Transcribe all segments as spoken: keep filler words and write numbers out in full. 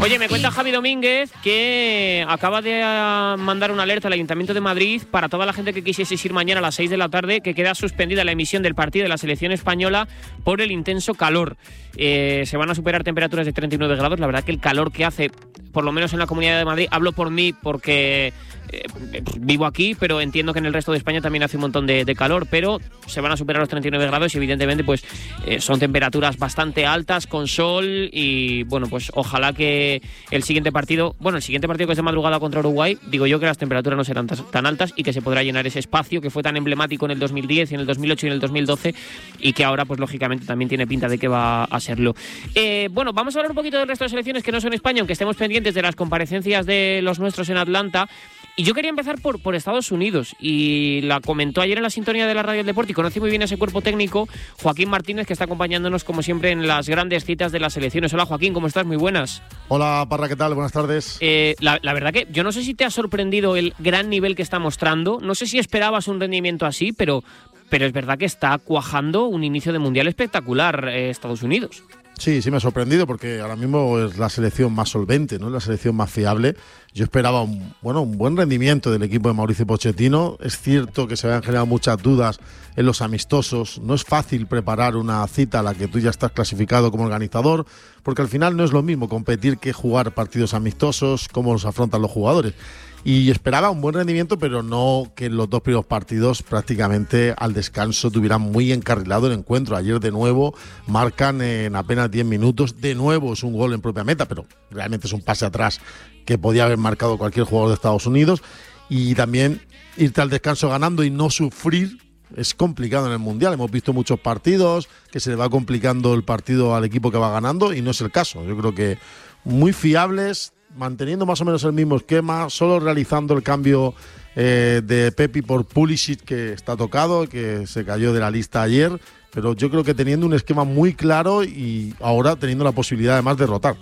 Oye, me cuenta Javi Domínguez que acaba de mandar una alerta al Ayuntamiento de Madrid para toda la gente que quisiese ir mañana a las seis de la tarde, que queda suspendida la emisión del partido de la selección española por el intenso calor. Eh, se van a superar temperaturas de treinta y nueve grados. La verdad que el calor que hace, por lo menos en la Comunidad de Madrid, hablo por mí porque eh, vivo aquí, pero entiendo que en el resto de España también hace un montón de, de calor, pero se van a superar los treinta y nueve grados y evidentemente pues eh, son temperaturas bastante altas con sol y bueno, pues ojalá que el siguiente partido, bueno, el siguiente partido que es de madrugada contra Uruguay, digo yo que las temperaturas no serán tan altas y que se podrá llenar ese espacio que fue tan emblemático en el dos mil diez y en el dos mil ocho y en el dos mil doce y que ahora pues lógicamente también tiene pinta de que va a serlo. Eh, bueno, vamos a hablar un poquito del resto de selecciones que no son España, aunque estemos pendientes de las comparecencias de los nuestros en Atlanta. Y yo quería empezar por, por Estados Unidos, y la comentó ayer en la sintonía de la Radio del Deporte y conoce muy bien ese cuerpo técnico, Joaquín Martínez, que está acompañándonos como siempre en las grandes citas de las selecciones. Hola Joaquín, ¿cómo estás? Muy buenas. Hola Parra, ¿qué tal? Buenas tardes. Eh, la, la verdad que yo no sé si te ha sorprendido el gran nivel que está mostrando, no sé si esperabas un rendimiento así, pero, pero es verdad que está cuajando un inicio de Mundial espectacular eh, Estados Unidos. Sí, sí me ha sorprendido porque ahora mismo es la selección más solvente, ¿no? La selección más fiable. Yo esperaba un, bueno, un buen rendimiento del equipo de Mauricio Pochettino. Es cierto que se habían generado muchas dudas en los amistosos. No es fácil preparar una cita a la que tú ya estás clasificado como organizador, porque al final no es lo mismo competir que jugar partidos amistosos, cómo los afrontan los jugadores. Y esperaba un buen rendimiento, pero no que en los dos primeros partidos prácticamente al descanso tuvieran muy encarrilado el encuentro. Ayer de nuevo marcan en apenas diez minutos, de nuevo es un gol en propia meta, pero realmente es un pase atrás que podía haber marcado cualquier jugador de Estados Unidos. Y también irte al descanso ganando y no sufrir es complicado en el Mundial. Hemos visto muchos partidos que se le va complicando el partido al equipo que va ganando y no es el caso. Yo creo que muy fiables, manteniendo más o menos el mismo esquema, solo realizando el cambio eh, de Pepi por Pulisic, que está tocado, que se cayó de la lista ayer, pero yo creo que teniendo un esquema muy claro y ahora teniendo la posibilidad además de rotar.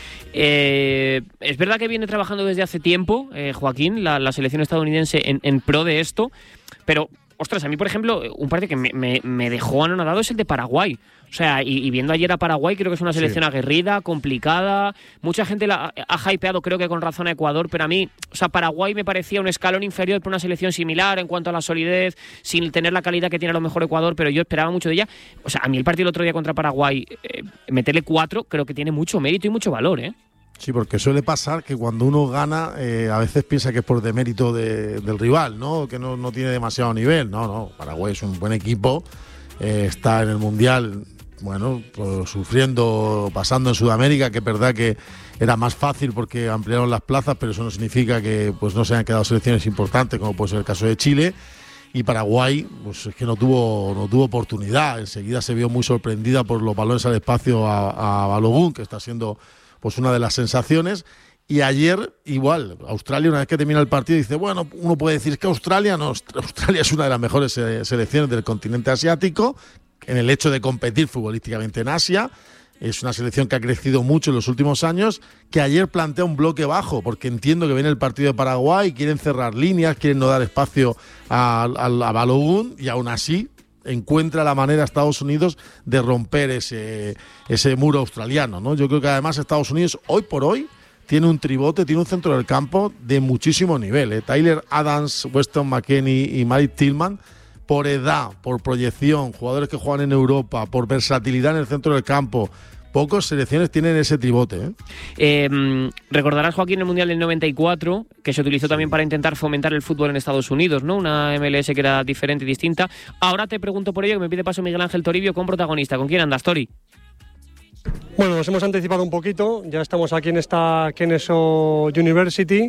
Eh, es verdad que viene trabajando desde hace tiempo, eh, Joaquín, la, la selección estadounidense en, en pro de esto, pero ostras, a mí por ejemplo, un partido que me, me, me dejó anonadado es el de Paraguay. O sea, y, y viendo ayer a Paraguay, creo que es una selección sí. aguerrida, complicada. Mucha gente la ha hypeado, creo que con razón, a Ecuador, pero a mí, o sea, Paraguay me parecía un escalón inferior por una selección similar en cuanto a la solidez, sin tener la calidad que tiene a lo mejor Ecuador, pero yo esperaba mucho de ella. O sea, a mí el partido el otro día contra Paraguay, eh, meterle cuatro, creo que tiene mucho mérito y mucho valor, ¿eh? Sí, porque suele pasar que cuando uno gana, eh, a veces piensa que es por demérito de, del rival, ¿no? Que no, no tiene demasiado nivel. No, no, Paraguay es un buen equipo, eh, está en el Mundial, bueno, pues, sufriendo, pasando en Sudamérica, que es verdad que era más fácil porque ampliaron las plazas, pero eso no significa que pues no se hayan quedado selecciones importantes, como puede ser el caso de Chile. Y Paraguay, pues es que no tuvo no tuvo oportunidad. Enseguida se vio muy sorprendida por los balones al espacio a, a Balogun, que está siendo pues una de las sensaciones. Y ayer, igual, Australia, una vez que termina el partido, dice, bueno, uno puede decir que Australia, no, Australia es una de las mejores selecciones del continente asiático, en el hecho de competir futbolísticamente en Asia. Es una selección que ha crecido mucho en los últimos años, que ayer plantea un bloque bajo, porque entiendo que viene el partido de Paraguay, quieren cerrar líneas, quieren no dar espacio a, a, a Balogun, y aún así encuentra la manera Estados Unidos de romper ese, ese muro australiano, ¿no? Yo creo que además Estados Unidos, hoy por hoy, tiene un tribote, tiene un centro del campo de muchísimo nivel, ¿eh? Tyler Adams, Weston McKennie y Mike Tillman, por edad, por proyección, jugadores que juegan en Europa, por versatilidad en el centro del campo, pocas selecciones tienen ese tribote, ¿eh? Eh, recordarás, Joaquín, el Mundial del noventa y cuatro, que se utilizó también para intentar fomentar el fútbol en Estados Unidos, ¿no? Una M L S que era diferente y distinta. Ahora te pregunto por ello, que me pide paso Miguel Ángel Toribio con protagonista. ¿Con quién andas, Tori? Bueno, nos hemos anticipado un poquito, ya estamos aquí en esta Kennesaw University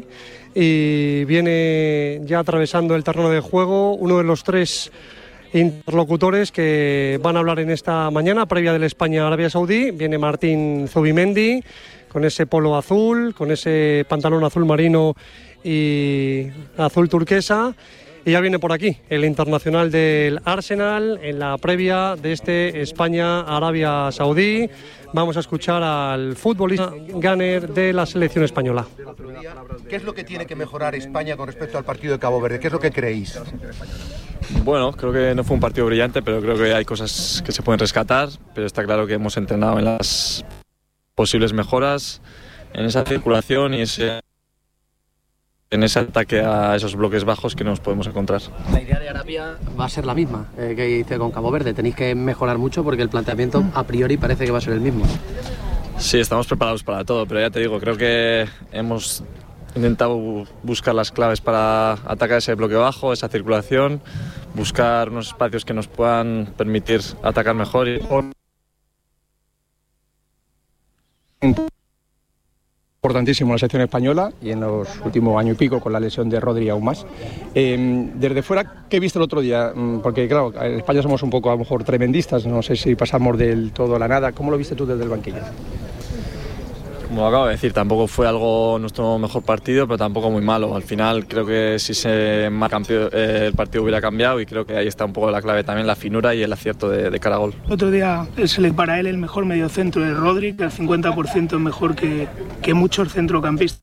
y viene ya atravesando el terreno de juego uno de los tres interlocutores que van a hablar en esta mañana previa del España-Arabia Saudí. Viene Martín Zubimendi con ese polo azul, con ese pantalón azul marino y azul turquesa. Y ya viene por aquí el internacional del Arsenal en la previa de este España-Arabia Saudí. Vamos a escuchar al futbolista gunner de la selección española. ¿Qué es lo que tiene que mejorar España con respecto al partido de Cabo Verde? ¿Qué es lo que creéis? Bueno, creo que no fue un partido brillante, pero creo que hay cosas que se pueden rescatar. Pero está claro que hemos entrenado en las posibles mejoras. en esa circulación y ese, en ese ataque a esos bloques bajos que nos podemos encontrar. La idea de Arabia va a ser la misma eh, que hice con Cabo Verde. Tenéis que mejorar mucho porque el planteamiento a priori parece que va a ser el mismo. Sí, estamos preparados para todo, pero ya te digo, creo que hemos intentado buscar las claves para atacar ese bloque bajo, esa circulación, buscar unos espacios que nos puedan permitir atacar mejor. Y... Importantísimo en la selección española y en los últimos años y pico con la lesión de Rodri aún más. Eh, desde fuera, ¿qué viste el otro día? Porque claro, en España somos un poco a lo mejor tremendistas, no sé si pasamos del todo a la nada. ¿Cómo lo viste tú desde el banquillo? Como acabo de decir, tampoco fue algo nuestro mejor partido, pero tampoco muy malo. Al final creo que si se marca eh, el partido hubiera cambiado y creo que ahí está un poco la clave también, la finura y el acierto de, de cara a gol. El otro día es para él el mejor mediocentro de Rodri, que al cincuenta por ciento es mejor que, que muchos centrocampistas.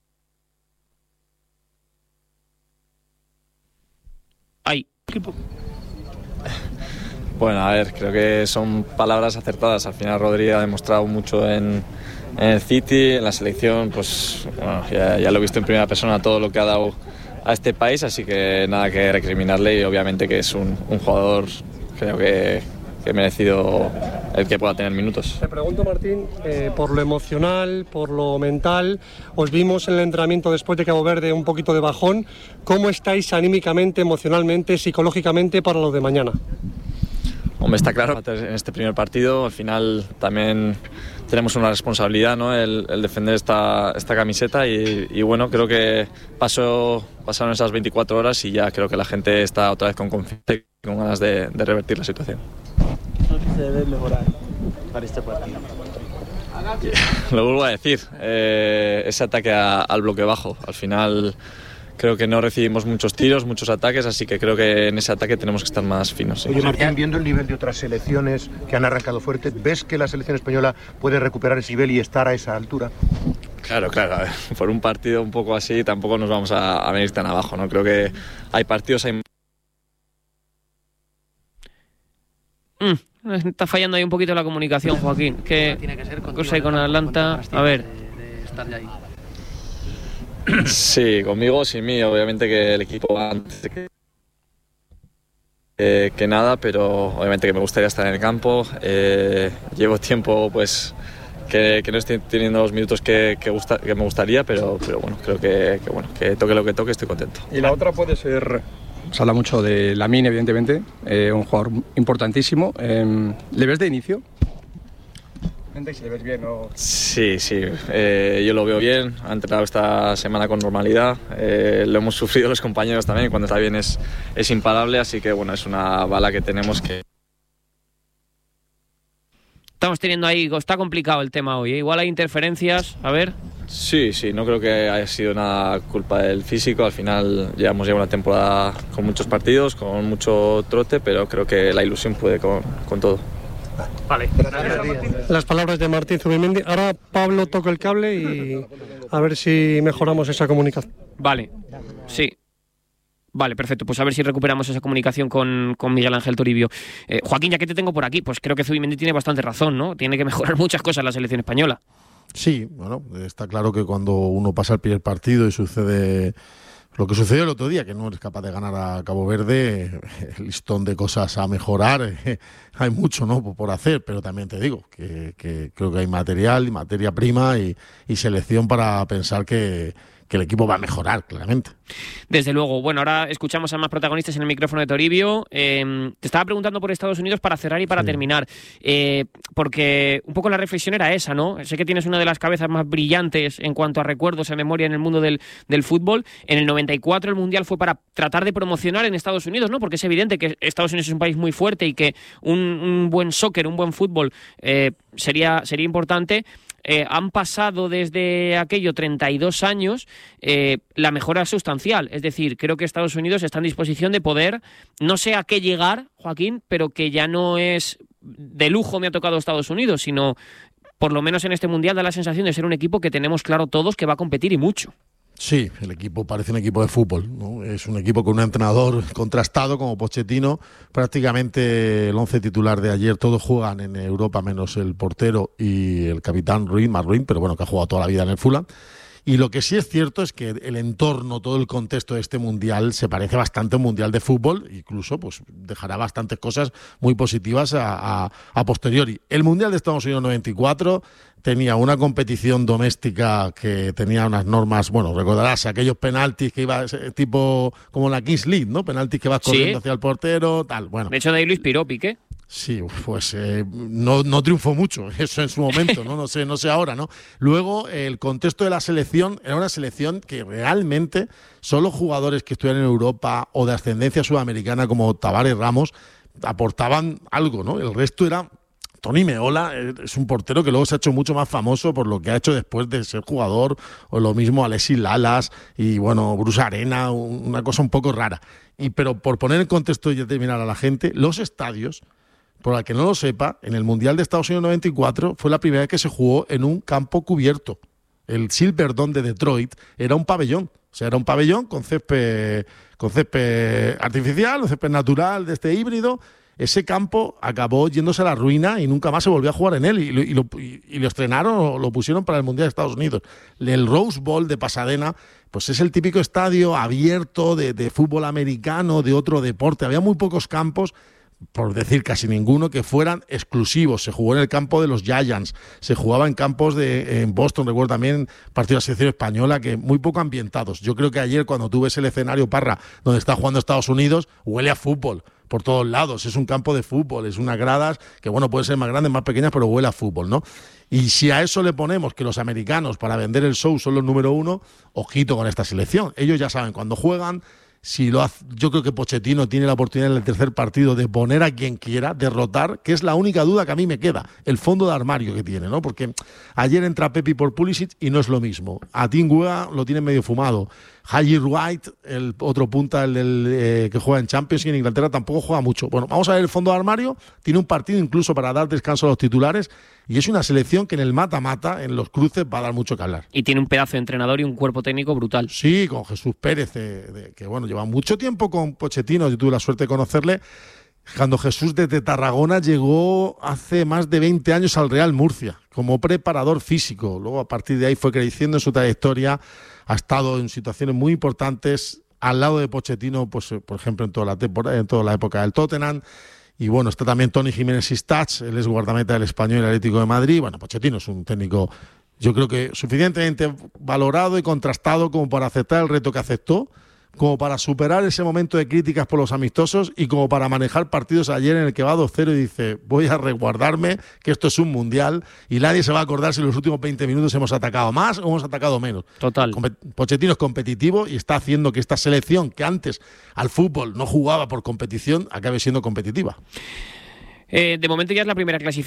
Ay. Equipo. Bueno, a ver, creo que son palabras acertadas. Al final Rodri ha demostrado mucho en... En el City, en la selección, pues bueno, ya, ya lo he visto en primera persona todo lo que ha dado a este país, así que nada que recriminarle y obviamente que es un, un jugador, creo que, que ha merecido el que pueda tener minutos. Te pregunto, Martín, eh, por lo emocional, por lo mental, os vimos en el entrenamiento después de Cabo Verde un poquito de bajón. ¿Cómo estáis anímicamente, emocionalmente, psicológicamente para lo de mañana? Hombre, está claro, en este primer partido al final también tenemos una responsabilidad, ¿no? el, el defender esta, esta camiseta y, y bueno, creo que pasó, pasaron esas veinticuatro horas y ya creo que la gente está otra vez con confianza y con ganas de, de revertir la situación. ¿Qué se debe mejorar para este partido? Lo vuelvo a decir, eh, ese ataque a, al bloque bajo, al final... Creo que no recibimos muchos tiros, muchos ataques, así que creo que en ese ataque tenemos que estar más finos. Sí. Oye, Martín, viendo el nivel de otras selecciones que han arrancado fuerte, ¿ves que la selección española puede recuperar ese nivel y estar a esa altura? Claro, claro. A ver, por un partido un poco así tampoco nos vamos a, a venir tan abajo, ¿no? Creo que hay partidos... Hay... Mm, está fallando ahí un poquito la comunicación, Joaquín. ¿Qué cosa hay con Atlanta? A ver... De estar ya ahí. Sí, conmigo, sin mí, obviamente que el equipo va antes de que, eh, que nada, pero obviamente que me gustaría estar en el campo. Eh, llevo tiempo pues que, que no estoy teniendo los minutos que, que, gusta, que me gustaría, pero, pero bueno, creo que, que, bueno, que toque lo que toque, estoy contento. Y la otra puede ser, se habla mucho de Lamine, evidentemente, eh, un jugador importantísimo. Eh, ¿Le ves de inicio? Si le ves bien, ¿no? Sí, sí, eh, yo lo veo bien, ha entrenado esta semana con normalidad, eh, lo hemos sufrido los compañeros también, cuando está bien es, es imparable, así que bueno, es una bala que tenemos que... Estamos teniendo ahí, está complicado el tema hoy, ¿eh? Igual hay interferencias, a ver... Sí, sí, no creo que haya sido nada culpa del físico, al final llevamos ya una temporada con muchos partidos, con mucho trote, pero creo que la ilusión puede con, con todo. Vale. Las palabras de Martín Zubimendi. Ahora Pablo toca el cable y a ver si mejoramos esa comunicación. Vale, sí. Vale, perfecto. Pues a ver si recuperamos esa comunicación con, con Miguel Ángel Toribio. Eh, Joaquín, ya que te tengo por aquí, pues creo que Zubimendi tiene bastante razón, ¿no? Tiene que mejorar muchas cosas la selección española. Sí, bueno, está claro que cuando uno pasa el primer partido y sucede... Lo que sucedió el otro día, que no eres capaz de ganar a Cabo Verde, el listón de cosas a mejorar, eh, hay mucho, ¿no?, por hacer, pero también te digo que, que creo que hay material, materia prima y, y selección para pensar que, que el equipo va a mejorar, claramente. Desde luego. Bueno, ahora escuchamos a más protagonistas en el micrófono de Toribio. Eh, te estaba preguntando por Estados Unidos para cerrar y para sí. terminar, eh, porque un poco la reflexión era esa, ¿no? Sé que tienes una de las cabezas más brillantes en cuanto a recuerdos y memoria en el mundo del, del fútbol. En el noventa y cuatro el Mundial fue para tratar de promocionar en Estados Unidos, ¿no? Porque es evidente que Estados Unidos es un país muy fuerte y que un, un buen soccer, un buen fútbol eh, sería, sería importante. Eh, han pasado desde aquello treinta y dos años, eh, la mejora sustancial. Es decir, creo que Estados Unidos está en disposición de poder, no sé a qué llegar, Joaquín, pero que ya no es de lujo me ha tocado Estados Unidos, sino por lo menos en este Mundial da la sensación de ser un equipo que tenemos claro todos que va a competir y mucho. Sí, el equipo parece un equipo de fútbol, ¿no? Es un equipo con un entrenador contrastado como Pochettino. Prácticamente el once titular de ayer, todos juegan en Europa menos el portero y el capitán Ruin, Marc Ruin, pero bueno, que ha jugado toda la vida en el Fulham. Y lo que sí es cierto es que el entorno, todo el contexto de este mundial se parece bastante a un mundial de fútbol, incluso pues dejará bastantes cosas muy positivas a, a, a posteriori. El mundial de Estados Unidos noventa y cuatro tenía una competición doméstica que tenía unas normas, bueno, recordarás aquellos penaltis que iba tipo como la Kings League, ¿no? Penaltis que vas corriendo, sí, hacia el portero, tal, bueno. De hecho, de ahí lo inspiró Piqué. Sí, pues eh, no, no triunfó mucho, eso en su momento, ¿no? No sé, no sé ahora, ¿no? Luego, el contexto de la selección era una selección que realmente solo jugadores que estuvieran en Europa o de ascendencia sudamericana como Tavares, Ramos, aportaban algo, ¿no? El resto era... Toni Meola es un portero que luego se ha hecho mucho más famoso por lo que ha hecho después de ser jugador, o lo mismo Alexis Lalas y, bueno, Bruce Arena, una cosa un poco rara. Y pero por poner en contexto y terminar a la gente, los estadios... Por el que no lo sepa, en el Mundial de Estados Unidos noventa y cuatro fue la primera vez que se jugó en un campo cubierto. El Silverdome de Detroit era un pabellón. O sea, era un pabellón con césped, con césped artificial, un césped natural de este híbrido. Ese campo acabó yéndose a la ruina y nunca más se volvió a jugar en él. Y lo, y lo, y lo estrenaron o lo pusieron para el Mundial de Estados Unidos. El Rose Bowl de Pasadena, pues es el típico estadio abierto de, de fútbol americano, de otro deporte. Había muy pocos campos, por decir casi ninguno, que fueran exclusivos. Se jugó en el campo de los Giants, se jugaba en campos de en Boston, recuerdo también partido de la selección española, que muy poco ambientados. Yo creo que ayer, cuando tú ves el escenario, Parra, donde está jugando Estados Unidos, huele a fútbol por todos lados. Es un campo de fútbol, es unas gradas que, bueno, pueden ser más grandes, más pequeñas, pero huele a fútbol, ¿no? Y si a eso le ponemos que los americanos, para vender el show, son los número uno, ojito con esta selección. Ellos ya saben cuando juegan. Si lo hace, yo creo que Pochettino tiene la oportunidad en el tercer partido de poner a quien quiera, derrotar, que es la única duda que a mí me queda, el fondo de armario que tiene, ¿no? Porque ayer entra Pepi por Pulisic y no es lo mismo. A Tim Weah lo tiene medio fumado. Haji Wright, el otro punta, el del, eh, que juega en Champions y en Inglaterra, tampoco juega mucho. Bueno, vamos a ver el fondo de armario. Tiene un partido incluso para dar descanso a los titulares y es una selección que en el mata-mata, en los cruces, va a dar mucho que hablar. Y tiene un pedazo de entrenador y un cuerpo técnico brutal. Sí, con Jesús Pérez, de, de, que bueno, lleva mucho tiempo con Pochettino. Yo tuve la suerte de conocerle cuando Jesús desde Tarragona llegó hace más de veinte años al Real Murcia como preparador físico. Luego, a partir de ahí, fue creciendo en su trayectoria. Ha estado en situaciones muy importantes al lado de Pochettino, pues por ejemplo en toda la temporada, en toda la época del Tottenham. Y bueno, está también Toni Jiménez Sistach, él es guardameta del Español y el Atlético de Madrid. Bueno, Pochettino es un técnico, yo creo que suficientemente valorado y contrastado como para aceptar el reto que aceptó, como para superar ese momento de críticas por los amistosos y como para manejar partidos ayer en el que va dos cero y dice, voy a resguardarme, que esto es un mundial y nadie se va a acordar si en los últimos veinte minutos hemos atacado más o hemos atacado menos. Total. Pochettino es competitivo y está haciendo que esta selección, que antes al fútbol no jugaba por competición, acabe siendo competitiva. Eh, de momento ya es la primera clasificación